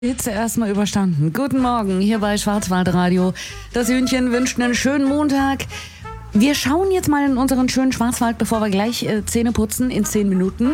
Hitze erstmal überstanden. Guten Morgen, hier bei Schwarzwaldradio. Das Hühnchen wünscht einen schönen Montag. Wir schauen jetzt mal in unseren schönen Schwarzwald, bevor wir gleich Zähne putzen in 10 Minuten.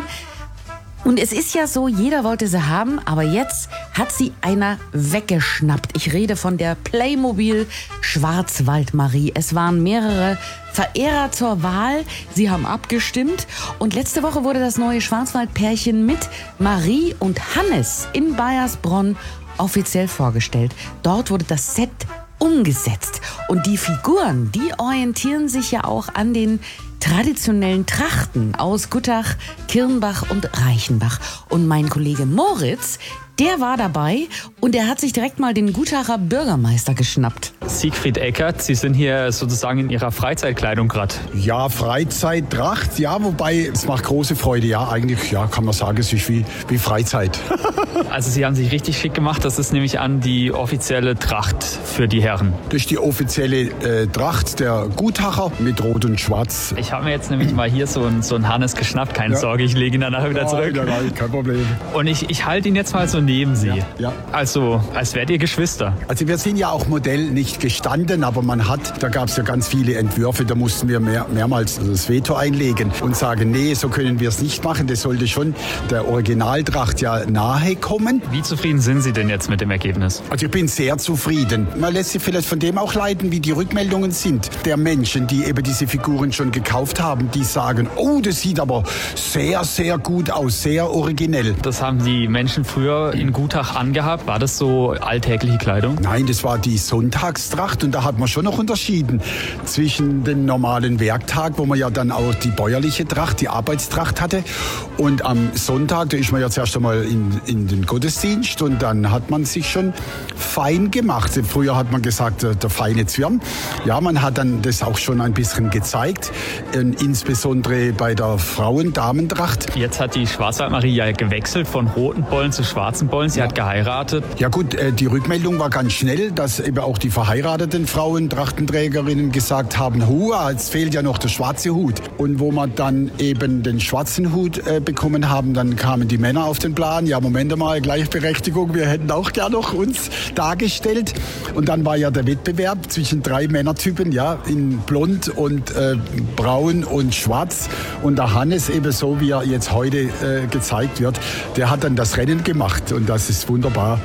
Und es ist ja so, jeder wollte sie haben, aber jetzt hat sie einer weggeschnappt. Ich rede von der Playmobil Schwarzwald-Marie. Es waren mehrere Verehrer zur Wahl. Sie haben abgestimmt. Und letzte Woche wurde das neue Schwarzwald-Pärchen mit Marie und Hannes in Baiersbronn offiziell vorgestellt. Dort wurde das Set umgesetzt. Und die Figuren, die orientieren sich ja auch an den traditionellen Trachten aus Guttach, Kirnbach und Reichenbach. Und mein Kollege Moritz, der war dabei und er hat sich direkt mal den Guttacher Bürgermeister geschnappt. Siegfried Eckert, Sie sind hier sozusagen in Ihrer Freizeitkleidung gerade. Ja, Freizeittracht, ja, wobei es macht große Freude. Ja, eigentlich kann man sagen, es ist wie Freizeit. Also Sie haben sich richtig schick gemacht. Das ist nämlich an die offizielle Tracht für die Herren. Das ist die offizielle Tracht der Guttacher mit Rot und Schwarz. Ich habe mir jetzt nämlich mal hier so einen Hannes geschnappt. Keine Sorge, ich lege ihn dann nachher wieder zurück. Nein, kein Problem. Und ich halte ihn jetzt mal so neben Sie. Ja. Also, als wärt ihr Geschwister. Also wir sind ja auch Modell nicht gestanden, aber da gab es ja ganz viele Entwürfe, da mussten wir mehrmals das Veto einlegen und sagen, nee, so können wir es nicht machen. Das sollte schon der Originaltracht ja nahe kommen. Wie zufrieden sind Sie denn jetzt mit dem Ergebnis? Also ich bin sehr zufrieden. Man lässt sich vielleicht von dem auch leiten, wie die Rückmeldungen sind der Menschen, die eben diese Figuren schon gekauft haben, die sagen, oh, das sieht aber sehr, sehr gut aus, sehr originell. Das haben die Menschen früher in Guttach angehabt. War das so alltägliche Kleidung? Nein, das war die Sonntagstracht und da hat man schon noch unterschieden zwischen dem normalen Werktag, wo man ja dann auch die bäuerliche Tracht, die Arbeitstracht hatte, und am Sonntag, da ist man ja zuerst einmal in den Gottesdienst und dann hat man sich schon fein gemacht. Früher hat man gesagt, der feine Zwirn. Ja, man hat dann das auch schon ein bisschen gezeigt, insbesondere bei der Frauen-Damentracht. Jetzt hat die Schwarzwald-Marie ja gewechselt von roten Bollen zu schwarzen Bollen. Sie hat geheiratet. Ja gut, die Rückmeldung war ganz schnell, dass eben auch die verheirateten Frauen, Trachtenträgerinnen gesagt haben, jetzt fehlt ja noch der schwarze Hut. Und wo wir dann eben den schwarzen Hut bekommen haben, dann kamen die Männer auf den Plan. Ja, Moment mal, Gleichberechtigung, wir hätten auch gern noch uns dargestellt. Und dann war ja der Wettbewerb zwischen 3 Männertypen, ja, in blond und braun und schwarz. Und der Hannes, eben so wie er jetzt heute gezeigt wird, der hat dann das Rennen gemacht und das ist wunderbar.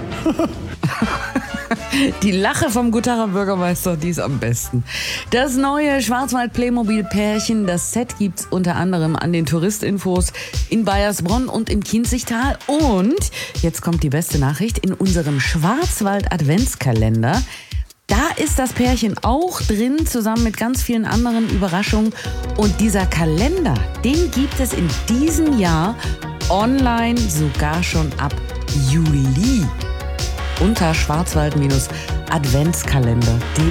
Die Lache vom Guttacher Bürgermeister, die ist am besten. Das neue Schwarzwald-Playmobil-Pärchen, das Set gibt's unter anderem an den Touristinfos in Baiersbronn und im Kinzigtal. Und jetzt kommt die beste Nachricht, in unserem Schwarzwald-Adventskalender. Da ist das Pärchen auch drin, zusammen mit ganz vielen anderen Überraschungen. Und dieser Kalender, den gibt es in diesem Jahr online sogar schon ab Juli unter schwarzwald-adventskalender.de.